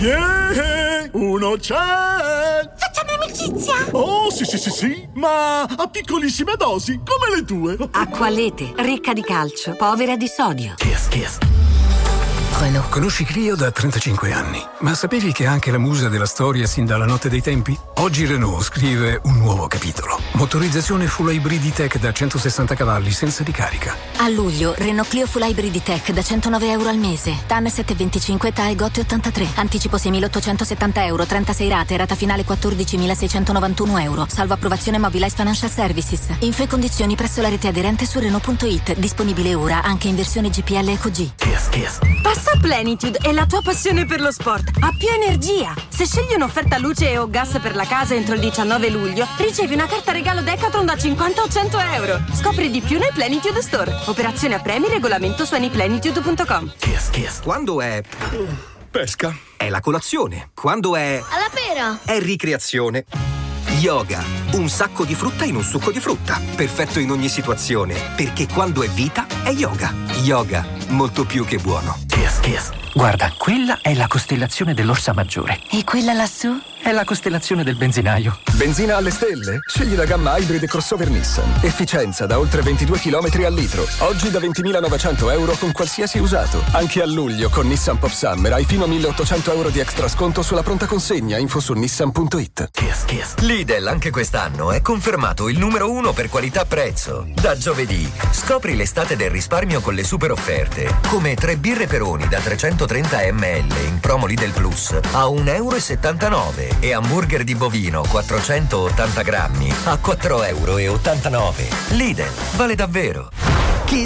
Yeah, uno c'è! Facciamo amicizia? Oh, sì, ma a piccolissime dosi, come le tue. Acqualete, ricca di calcio, povera di sodio. Yes. Renault. Conosci Clio da 35 anni, ma sapevi che è anche la musa della storia sin dalla notte dei tempi? Oggi Renault scrive un nuovo capitolo. Motorizzazione full hybrid tech da 160 cavalli senza ricarica. A luglio, Renault Clio Full Hybrid Tech da €109 al mese. TAN 725, TAE GOT 83. Anticipo 6.870 euro, 36 rate, rata finale 14.691 euro. Salvo approvazione Mobilize Financial Services. Info e condizioni presso la rete aderente su Renault.it. Disponibile ora anche in versione GPL Eco G. Yes. Passa Plenitude e la tua passione per lo sport ha più energia. Se scegli un'offerta luce e o gas per la casa entro il 19 luglio, ricevi una carta regalo Decathlon da 50 o 100 euro. Scopri di più nei Plenitude Store. Operazione a premi, regolamento su anyplenitude.com. Yes. Quando è Pesca. È la colazione. Quando è Alla pera. È ricreazione. Yoga. Un sacco di frutta in un succo di frutta. Perfetto in ogni situazione. Perché quando è vita, è yoga. Yoga. Molto più che buono. Yes. Guarda, quella è la costellazione dell'Orsa Maggiore. E quella lassù? È la costellazione del benzinaio. Benzina alle stelle? Scegli la gamma Hybrid crossover Nissan. Efficienza da oltre 22 km al litro. Oggi da 20.900 euro con qualsiasi usato. Anche a luglio con Nissan Pop Summer hai fino a 1.800 euro di extra sconto sulla pronta consegna. Info su nissan.it. Yes. Lidl anche quest'anno è confermato il numero 1 per qualità-prezzo. Da giovedì scopri l'estate del risparmio con le super offerte. Come 3 birre Peroni da 330 ml in promo Lidl Plus a €1,79 e hamburger di bovino 480 grammi a €4,89. Lidl, vale davvero.